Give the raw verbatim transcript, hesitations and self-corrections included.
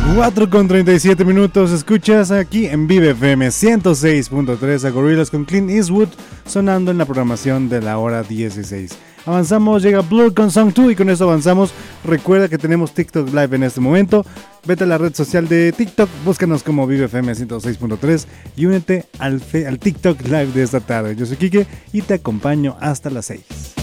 cuatro con treinta y siete minutos, escuchas aquí en Vive F M ciento seis punto tres a Gorillaz con Clint Eastwood sonando en la programación de la hora dieciséis. Avanzamos, llega Blur con Song dos y con eso avanzamos. Recuerda que tenemos TikTok Live en este momento. Vete a la red social de TikTok, búscanos como Vive F M ciento seis punto tres y únete al, fe, al TikTok Live de esta tarde. Yo soy Quique y te acompaño hasta las seis.